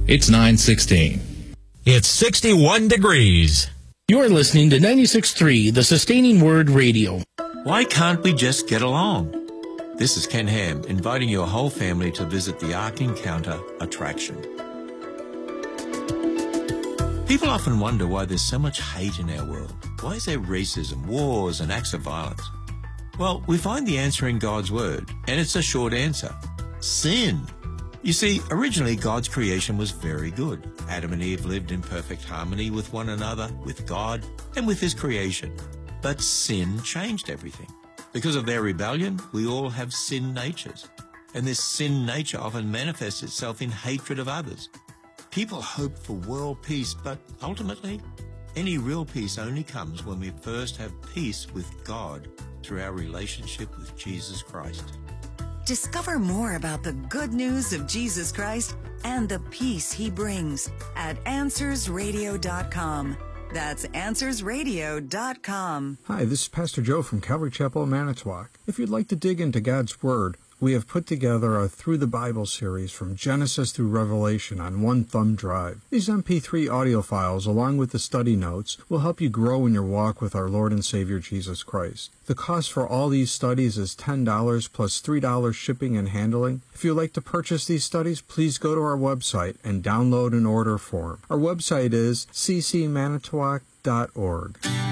It's 9:16. It's 61 degrees. You're listening to 96.3, the Sustaining Word Radio. Why can't we just get along? This is Ken Ham, inviting your whole family to visit the Ark Encounter attraction. People often wonder why there's so much hate in our world. Why is there racism, wars, and acts of violence? Well, we find the answer in God's Word, and it's a short answer. Sin. You see, originally God's creation was very good. Adam and Eve lived in perfect harmony with one another, with God, and with His creation. But sin changed everything. Because of their rebellion, we all have sin natures. And this sin nature often manifests itself in hatred of others. People hope for world peace, but ultimately, any real peace only comes when we first have peace with God through our relationship with Jesus Christ. Discover more about the good news of Jesus Christ and the peace He brings at AnswersRadio.com. That's AnswersRadio.com. Hi, this is Pastor Joe from Calvary Chapel in Manitowoc. If you'd like to dig into God's Word, we have put together a Through the Bible series from Genesis through Revelation on one thumb drive. These MP3 audio files, along with the study notes, will help you grow in your walk with our Lord and Savior Jesus Christ. The cost for all these studies is $10 plus $3 shipping and handling. If you'd like to purchase these studies, please go to our website and download an order form. Our website is ccmanitowoc.org.